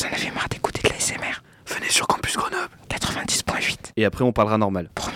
vous en avez marre d'écouter de l'ASMR, venez sur Campus Grenoble 90.8. Et après, on parlera normal. Promis.